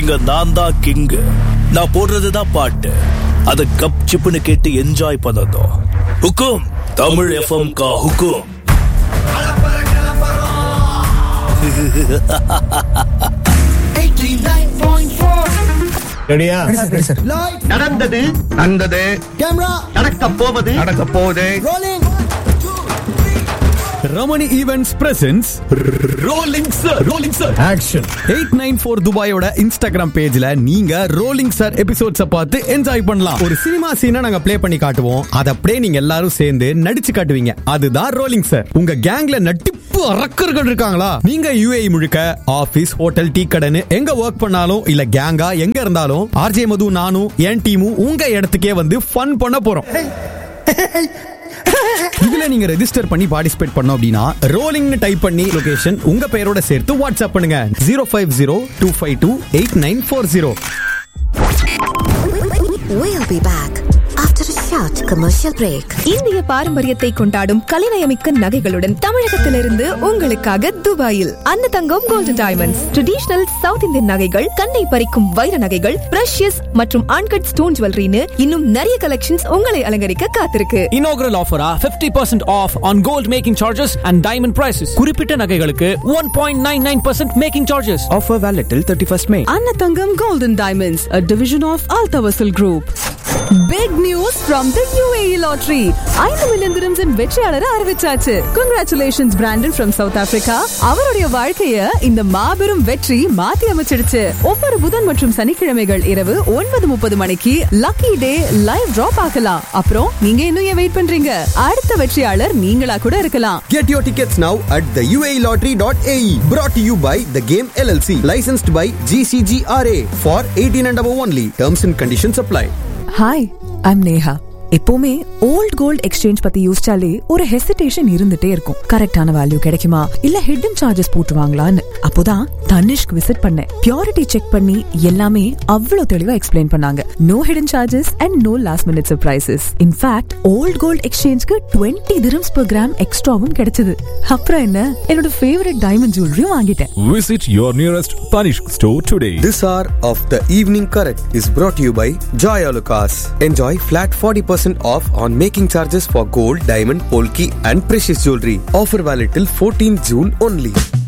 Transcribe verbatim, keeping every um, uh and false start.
இங்க நான் தான் கிங். நான் போடுறதுதான் பாட்டு. அத கப் சிப்புன்னு கேட்டு என்ஜாய் பண்ணதும் ஹுக்கும். தமிழ் எஃப்எம் கா ஹுக்கும். நடந்தது நடந்தது நடக்க போவது நடக்க போவது Ramani events presence rolling sir rolling sir action eight nine four துபாயோட Instagram பேஜ்ல நீங்க ரோலிங் சார் எபிசோட்ஸ பார்த்து என்ஜாய் பண்ணலாம். ஒரு சினிமா சீனை நாங்க ப்ளே பண்ணி காட்டுவோம். அத அப்படியே நீங்க எல்லாரும் சேர்ந்து நடிச்சு காட்டுவீங்க. அதுதான் ரோலிங் சார். உங்க கேங்ல நட்டிப்பு அரக்கர்கள் இருக்காங்களா? நீங்க யுஏஇ முழுக்க ஆபீஸ், ஹோட்டல், டீ கடைன்னு எங்க ஒர்க் பண்ணாலும் இல்ல கேங்கா எங்க இருந்தாலும் ஆர்ஜே மது, நானும் என் டீமும் உங்க இடத்துக்கே வந்து ஃபன் பண்ண போறோம். இதுல நீங்க ரெஜிஸ்டர் பண்ணி பார்ட்டிசிபேட் பண்ணோம் அப்படின்னா ரோலிங்னு டைப் பண்ணி லொகேஷன் உங்க பெயரோட சேர்த்து வாட்ஸ்அப் பண்ணுங்க zero five zero two five two eight nine four zero. We'll be back after a short commercial break. இந்திய பாரம்பரியத்தை கொண்டாடும் கலைநயமிக்க நகைகளுடன் தமிழகத்திலிருந்து உங்களுக்காக துபாயில் Annathangam golden diamonds. Traditional south Indian நகைகள், கண்ணை பறிக்கும் வைர நகைகள், பிரஷியஸ் மற்றும் அன்கட் ஸ்டோன் ஜுவல்லரின்னு இன்னும் நிறைய கலெக்ஷன்ஸ் உங்களை அலங்கரிக்க காத்திருக்கு. Inaugural offer fifty percent off on gold making charges and diamond prices. குறிப்பிட்ட நகைகளுக்கு one point nine nine percent making charges. Offer valid till thirty-first May. Annathangam Golden Diamonds, a division of Altavasil Group. Big news from the U A E lottery. five million dirhams in வெற்றியாளரை அறிவிச்சாச்சு. Congratulations Brandon from South Africa. அவருடைய வாழ்க்கைய இந்த மாபெரும் வெற்றி மாத்தி அமைச்சிடுச்சு. ஒவ்வொரு புதன் மற்றும் சனிக்கிழமைகள் இரவு ஒன்பது முப்பது மணிக்கு லக்கி டே லைவ் டிரா பார்க்கலாம். அப்புறம் நீங்க இன்னும் ஏன் வெயிட் பண்றீங்க? அடுத்த வெற்றியாளர் நீங்களா கூட இருக்கலாம். Get your tickets now at the U A E lottery dot A E. Brought to you by The Game L L C. Licensed by G C G R A for eighteen and above only. Terms and conditions apply. Hi, I'm Neha. எப்பவுமே volt gold exchange பத்தி யோசிச்சாலே ஒரு hesitation இருந்துட்டே இருக்கும். கரெக்டான value கிடைக்குமா இல்ல hidden charges போட்டுவாங்களான்னு. அப்போதான் Tanishq visit பண்ணேன். பியூரிட்டி செக் பண்ணி எல்லாமே அவ்வளவு தெளிவா எக்ஸ்பிளைன் பண்ணாங்க. No hidden charges and no last minute surprises. In fact volt gold எக்ஸ்சேஞ்ச்க்கு twenty dirhams per gram எக்ஸ்ட்ராவும் கிடைச்சது. அப்புறம் என்ன, என்னோட ஃபேவரட் டைமண்ட் ஜுவல்லரியும் வாங்கிட்டேன். Visit your nearest Tanishq store today. This hour of the evening correct is brought to you by Joy Alucas. Enjoy flat forty percent off on making charges for gold, diamond, polki and precious jewelry. Offer valid till fourteenth June only.